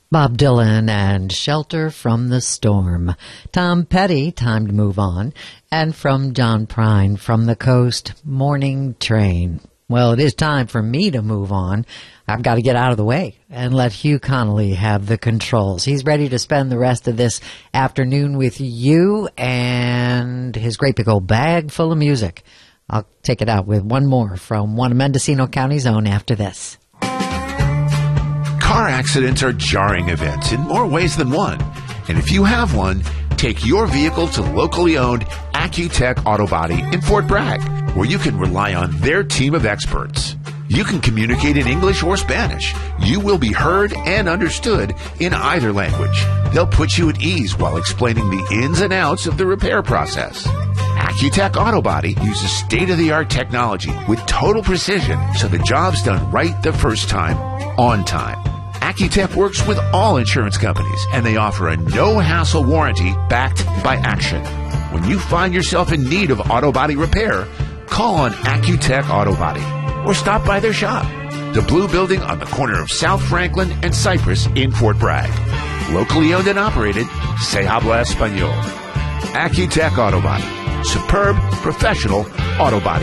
Bob Dylan and Shelter from the Storm. Tom Petty, Time to Move On. And from John Prine, From the Coast, Morning Train. Well, it is time for me to move on. I've got to get out of the way and let Hugh Connolly have the controls. He's ready to spend the rest of this afternoon with you and his great big old bag full of music. I'll take it out with one more from one of Mendocino County's own after this. Car accidents are jarring events in more ways than one. And if you have one, take your vehicle to locally owned Accutech Auto Body in Fort Bragg, where you can rely on their team of experts. You can communicate in English or Spanish. You will be heard and understood in either language. They'll put you at ease while explaining the ins and outs of the repair process. Accutech Auto Body uses state-of-the-art technology with total precision, so the job's done right the first time, on time. Accutech works with all insurance companies, and they offer a no-hassle warranty backed by action. When you find yourself in need of auto body repair, call on Accutech Auto Body or stop by their shop, the Blue Building on the corner of South Franklin and Cypress in Fort Bragg. Locally owned and operated, Se Habla Español. Accutech Auto Body. Superb, professional auto body